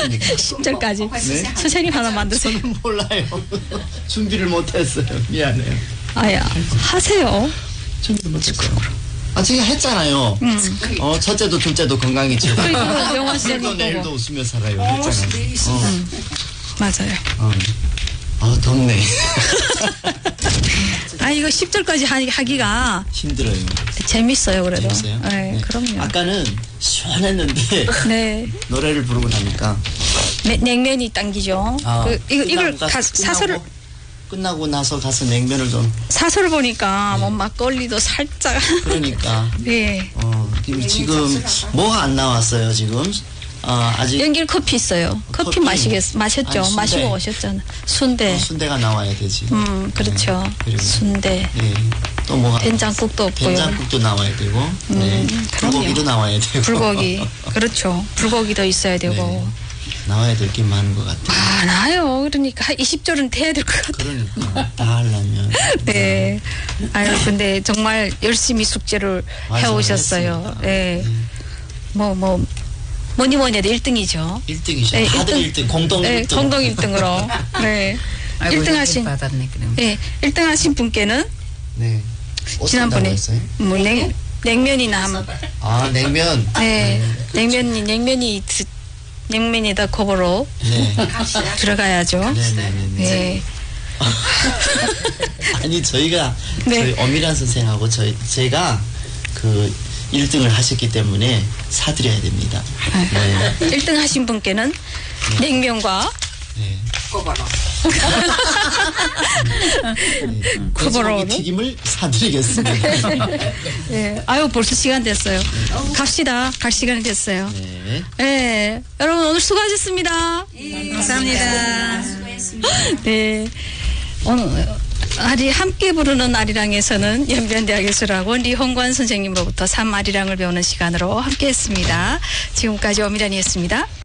하겠습니까? 10절까지. 네? 선생님 하나 만드세요. 저는 몰라요. 준비를 못했어요. 미안해요. 아야, 하세요. 준비를 못했어요. 아, 제가 했잖아요. 첫째도 둘째도 건강해지고. 그리고 영화 오늘도 시작인 내일도 거고. 웃으며 살아요. 했잖아요. 맞아요. 아, 덥네. 아, 이거 10절까지 하기가 힘들어요. 재밌어요, 그래도. 재밌어요? 네, 네. 그럼요. 아까는 시원했는데 네. 노래를 부르고 나니까 냉면이 당기죠. 이걸 사설을 끝나고 나서 가서 냉면을 좀 사설을 보니까 뭐 막걸리도 살짝. 그러니까 네. 지금 뭐가 안 나왔어요 지금? 아직 연길 커피 있어요. 커피 마셨죠. 아니, 순대. 마시고 오셨잖아요. 순대. 순대가 나와야 되지. 그렇죠. 네, 그리고 순대. 네. 또 뭐가 된장국도 없고요. 된장국도 나와야 되고, 네. 그럼요. 불고기도 나와야 되고. 불고기. 그렇죠. 불고기도 있어야 되고. 네. 나와야 될 게 많은 것 같아요. 많아요. 그러니까 한 20절은 돼야 될 것 같아요. 그러니까 다 하려면. 네. 아유, 근데 정말 열심히 숙제를 해오셨어요. 했습니다. 네. 뭐니 해도 1등이죠. 1등이죠. 네, 다들 1등. 1등, 공동 1등. 네, 공동 1등으로. 네. 1등 하신, 받았네, 그럼. 네, 1등 하신 분께는 네. 지난번에 했어요? 뭐 냉면이나 한번. 아, 냉면. 네. 냉면이다 컵으로 네. 들어가야죠. 네네네. 네. 아니, 저희가, 네. 저희 엄밀한 선생하고 제가 그 1등을 하셨기 때문에 사드려야 됩니다. 네. 1등 하신 분께는 냉면과 네. 커버로. 돼지고기 튀김을 사드리겠습니다. 네. 아유, 벌써 시간 됐어요. 갑시다. 갈 시간이 됐어요. 네. 네. 여러분, 오늘 수고하셨습니다. 감사합니다. 네. 오늘 함께 부르는 아리랑에서는 연변대학예술학원 리홍관 선생님으로부터 3아리랑을 배우는 시간으로 함께 했습니다. 지금까지 엄미란이었습니다.